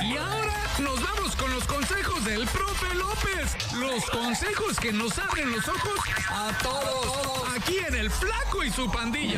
Y ahora nos vamos con los consejos del profe López. Los consejos que nos abren los ojos a todos. Aquí en El Flaco y su pandilla.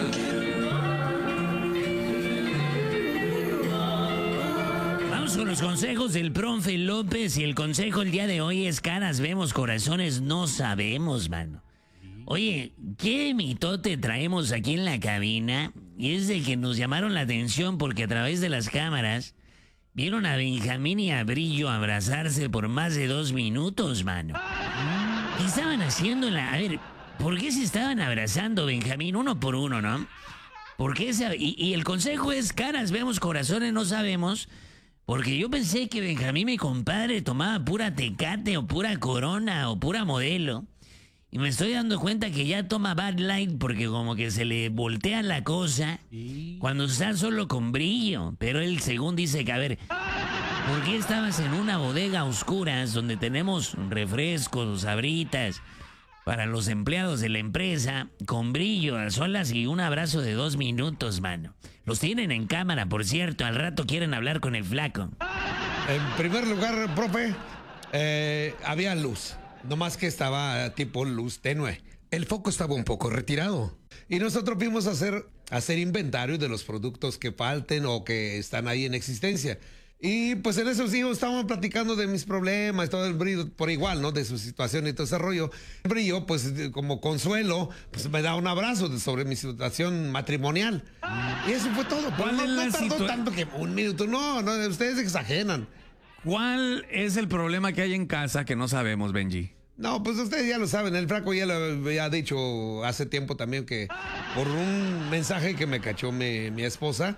Vamos con los consejos del profe López. Y el consejo el día de hoy es: caras vemos, corazones no sabemos, mano. Oye, ¿qué mitote traemos aquí en la cabina? Y es de que nos llamaron la atención porque a través de las cámaras vieron a Benjamín y a Brillo abrazarse por más de 2 minutos, mano. ¿Qué estaban haciendo a ver, ¿por qué se estaban abrazando, Benjamín? Uno por uno, ¿no? ¿Por qué y el consejo es: caras vemos, corazones no sabemos. Porque yo pensé que Benjamín, mi compadre, tomaba pura Tecate o pura Corona o pura Modelo. Y me estoy dando cuenta que ya toma Bud Light porque como que se le voltea la cosa cuando está solo con Brillo. Pero él según dice que, a ver, ¿por qué estabas en una bodega a oscuras donde tenemos refrescos, sabritas para los empleados de la empresa, con Brillo a solas y un abrazo de 2 minutos, mano? Los tienen en cámara, por cierto. Al rato quieren hablar con el Flaco. En primer lugar, profe, había luz. No más que estaba tipo luz tenue. El foco estaba un poco retirado. Y nosotros fuimos a hacer inventario de los productos que falten o que están ahí en existencia. Y pues en esos días estábamos platicando de mis problemas, todo el Brillo por igual, ¿no? De su situación y todo ese rollo. El Brillo, pues como consuelo, pues me da un abrazo sobre mi situación matrimonial. Y eso fue todo. Pero no tardó tanto que 1 minuto. No, ustedes exageran. ¿Cuál es el problema que hay en casa que no sabemos, Benji? No, pues ustedes ya lo saben, el Flaco ya lo había dicho hace tiempo también que por un mensaje que me cachó mi esposa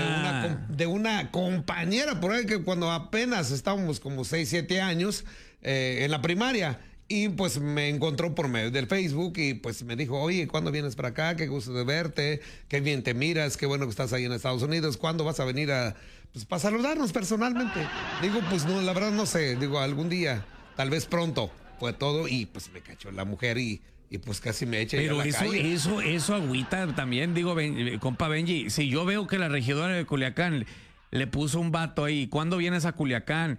de una compañera por ahí que cuando apenas estábamos como 6, 7 años en la primaria. Y pues me encontró por medio del Facebook y pues me dijo: oye, ¿cuándo vienes para acá? Qué gusto de verte, qué bien te miras, qué bueno que estás ahí en Estados Unidos. ¿Cuándo vas a venir para saludarnos personalmente? Digo, pues no, la verdad no sé, digo, algún día, tal vez pronto. Fue todo y pues me cachó la mujer y pues casi me echa. Pero eso agüita también, digo, compa Benji, si yo veo que la regidora de Culiacán le puso un vato ahí: ¿cuándo vienes a Culiacán?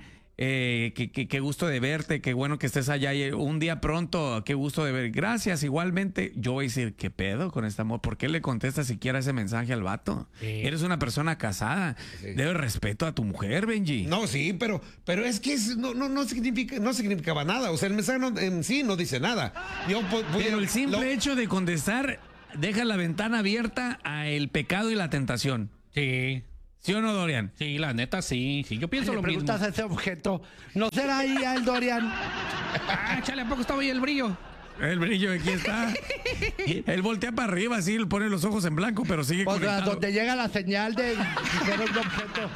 Qué gusto de verte, qué bueno que estés allá un día pronto, qué gusto de ver. Gracias, igualmente. Yo voy a decir: ¿qué pedo con este amor? ¿Por qué le contestas siquiera ese mensaje al vato? Sí. Eres una persona casada. Sí. Debes respeto a tu mujer, Benji. No, sí, pero es que no significaba nada. O sea, el mensaje en sí no dice nada. Pero el simple hecho de contestar deja la ventana abierta a el pecado y la tentación. Sí. ¿Sí o no, Dorian? Sí, la neta, sí. Yo pienso lo mismo. Preguntas a ese objeto. ¿No será ahí el Dorian? Chale, ¿a poco estaba ahí el Brillo? El Brillo aquí está. Él voltea para arriba, así, él pone los ojos en blanco, pero sigue conectado. Donde llega la señal de ser un objeto.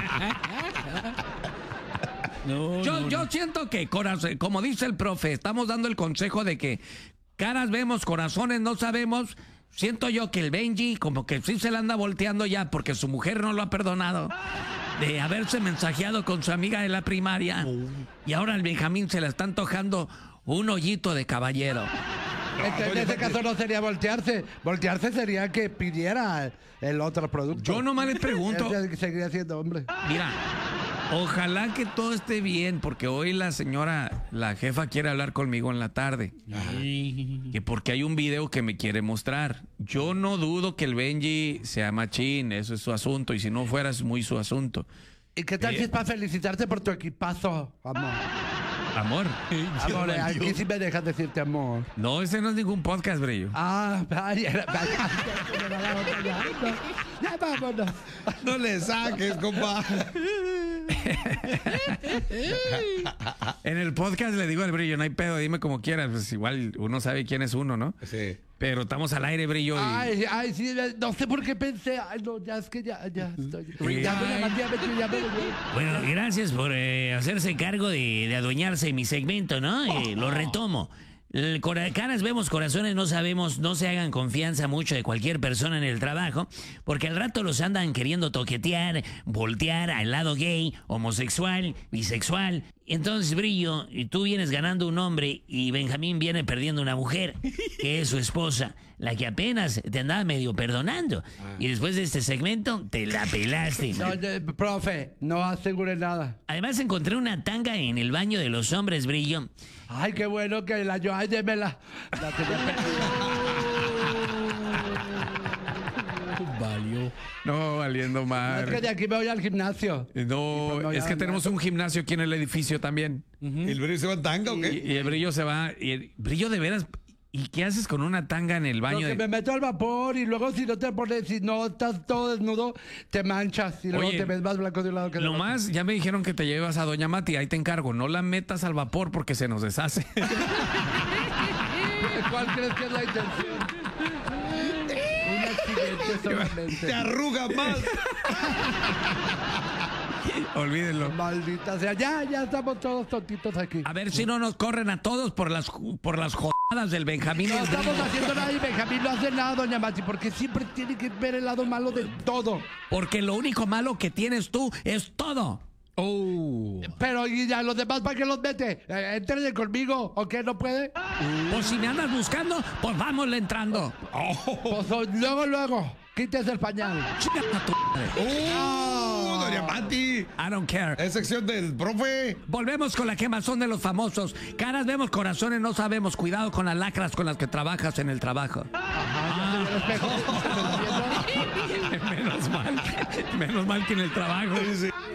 Yo siento que, como dice el profe, estamos dando el consejo de que caras vemos, corazones no sabemos. Siento yo que el Benji como que sí se la anda volteando ya porque su mujer no lo ha perdonado de haberse mensajeado con su amiga de la primaria. Y ahora al Benjamín se le está antojando un hoyito de caballero. En ese caso no sería voltearse. Voltearse sería que pidiera el otro producto. Yo nomás le pregunto. Seguiría siendo hombre. Mira, ojalá que todo esté bien, porque hoy la jefa quiere hablar conmigo en la tarde. Que porque hay un video que me quiere mostrar. Yo no dudo que el Benji sea machín, eso es su asunto, y si no fuera es muy su asunto. ¿Y qué tal si es para felicitarte por tu equipazo, amor? ¿Amor? Amor, aquí sí me dejas decirte amor. No, ese no es ningún podcast, Brillo. Vaya. Ya vámonos. No le saques, compa. En el podcast le digo al Brillo: no hay pedo, dime como quieras. Pues igual uno sabe quién es uno, ¿no? Sí. Pero estamos al aire, Brillo. Ay, sí, no sé por qué pensé. Ay, no, ya es que ya estoy. Bueno, gracias por hacerse cargo de adueñarse de mi segmento, ¿no? Lo retomo. Caras vemos, corazones no sabemos. No se hagan confianza mucho de cualquier persona en el trabajo, porque al rato los andan queriendo toquetear, voltear al lado gay, homosexual, bisexual. Entonces, Brillo, y tú vienes ganando un hombre y Benjamín viene perdiendo una mujer, que es su esposa, la que apenas te andaba medio perdonando. Y después de este segmento, te la pelaste. No, profe, no asegure nada. Además, encontré una tanga en el baño de los hombres, Brillo. Ay, qué bueno que la yo, ay, démela. La tenía Valió. No, valiendo Es que madre. de aquí me voy al gimnasio. No, pues no, es ya, que ya. tenemos un gimnasio aquí en el edificio también. ¿El brillo se va en tanga o qué? Y el Brillo se va. Y el Brillo de veras. ¿Y qué haces con una tanga en el baño? Porque me meto al vapor y luego si no te pones, si no estás todo desnudo, te manchas y luego Oye, te ves más blanco de un lado que del Lo otro. más, ya me dijeron que te llevas a Doña Mati, ahí te encargo. No la metas al vapor porque se nos deshace. ¿Cuál crees que es la intención? Un accidente solamente. Te arruga más. Olvídenlo. Maldita sea, ya estamos todos tontitos aquí. A ver si no nos corren a todos por las jodadas del Benjamín. y No el estamos Brillo. haciendo nada y Benjamín no hace nada, doña Mati, porque siempre tiene que ver el lado malo de todo. Porque lo único malo que tienes tú es todo. Oh. Pero y ya los demás, ¿para qué los mete? Entren conmigo, ¿o qué? ¿No puede? Pues si me andas buscando, pues vámonos entrando. Pues luego, quítese el pañal. Chica a tu madre. Doña Mati. I don't care. Es sección del profe. Volvemos con la quemazón de los famosos. Caras vemos, corazones no sabemos. Cuidado con las lacras con las que trabajas en el trabajo. Menos mal que en el trabajo.